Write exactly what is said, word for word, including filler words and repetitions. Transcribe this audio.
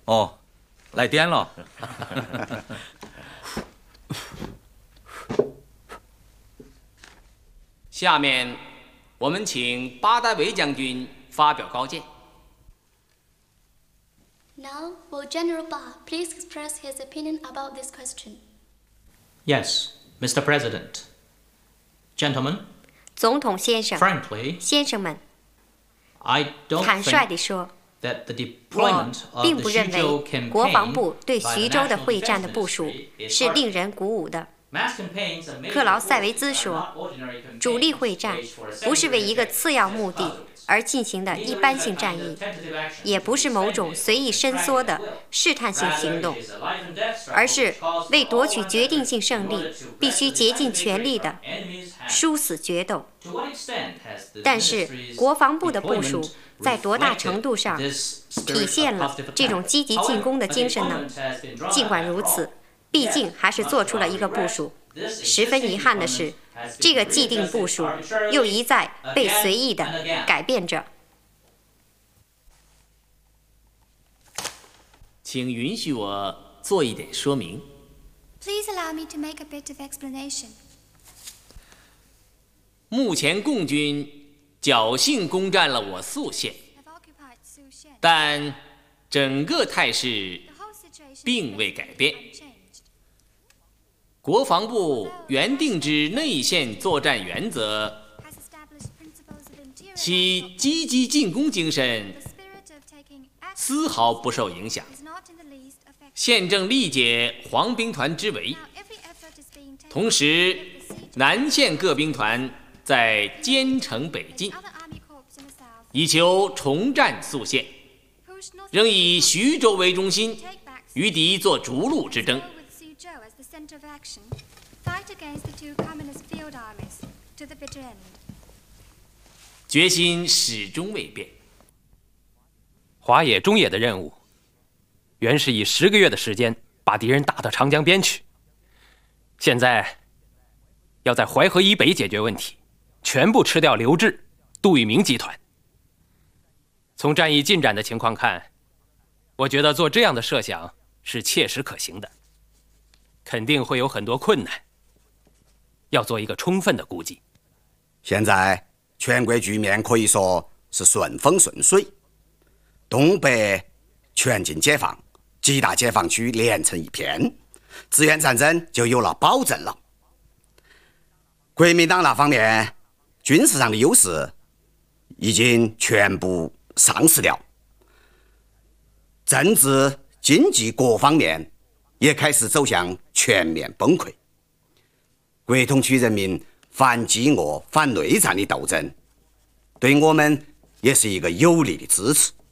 哦，来电了。 下面，我们请巴代维将军发表高见。 Now, will General Ba please express his opinion about this question? Yes, Mister President. Gentlemen, 总统先生， frankly, 先生们， I don't 坦率 think 地说， that the 我 deployment of 并 the 不认 Xuzhou 为国防 campaign 部对 by 徐 the 州的 National 会战 Defense 的部署 Ministry is 是令 hard. 人鼓舞的。 Mass campaigns and major 克劳塞维 wars 兹 are 说 not ordinary campaigns 主力会战 waged for a 不是为一个 secondary 次要 effect 目 as 的 puzzles. 而进行的一 Neither 般 is 性 a 战 kind 役 of，tentative action 也不是某种随意伸缩的试探性行动， Rather, it is a life and death struggle 而是 which calls 为 for 夺 all 取 one's 决定 efforts 性胜 in 利 order to 必须 wrest 竭 the 尽 decisive 全力 victory 的 from enemy's hands. 殊死决斗。 To what extent has the 但是 ministry's 国防部的部署 deployment 在多大 reflected 程度上 this spirit 体现 of 了 positive 这种 attack? 积极进攻的 However, 精神呢？ the deployment has been drawn 尽管 up 如 after 此 all. 毕竟还是做出了一个部署。十分遗憾的是，这个既定部署又一再被随意地改变着。 请允许我做一点说明。 Please allow me to make a bit of explanation. 目前共军侥幸攻占了我宿县， Have occupied Su-Shen. 但整个态势 The whole situation 并未 is 改变。 unchanged. 国防部原定之内线作战原则， Has established principles of interior 其积极进攻精神 The spirit of taking action 丝毫不受影响。 is not in the least affected. 现正力解黄兵团之围， Now, every effort is being taken 同时南线各兵团在兼程北进， other army corps in the south 以求重占宿县， push north 仍以徐州为中心， take back 与敌作逐鹿之争。 Go with Suzhou as the center of action, fight against the two communist field armies to the bitter end. 决心始终未变。 华野、中野的任务，原是以十个月的时间把敌人打到长江边去，现在要在淮河以北解决问题，全部吃掉刘志、杜聿明集团。从战役进展的情况看，我觉得做这样的设想是切实可行的，肯定会有很多困难，要做一个充分的估计。 现在全国局面可以说是顺风顺水，东北全境解放，几大解放区连成一片，资源战争就有了保证了。国民党那方面军事上的优势已经全部丧失掉，政治、经济各方面也开始走向全面崩溃。国统区人民反饥饿、反内战的斗争，对我们也是一个有力的支持。